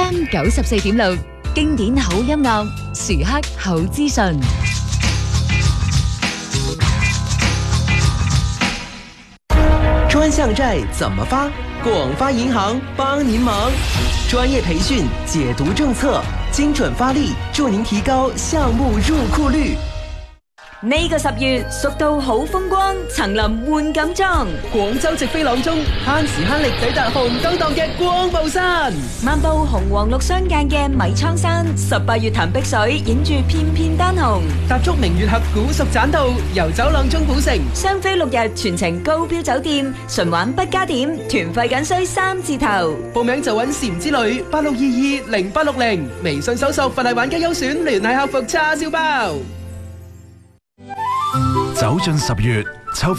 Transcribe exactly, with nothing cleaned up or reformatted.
M 九十四點六，經典好音樂，時刻好資訊。 專項債怎麼發？廣發銀行幫您忙，專業培訓，解讀政策，精準發力，助您提高項目入庫率。 呢個十月，蜀道好風光，層林換錦裝， 廣州直飛朗中，慳時慳力抵達紅燈檔嘅光霧山， 漫步紅黃綠相間嘅米倉山，十八月潭碧水，影住片片丹紅， 踏足明月峽古蜀棧道，遊走朗中古城， 雙飛六日全程高標酒店，純玩不加點，團費僅需三字頭。 報名就揾禪之旅八六二二零八六零，微信搜索佛系玩家優選，聯繫客服叉燒包。 走進十月，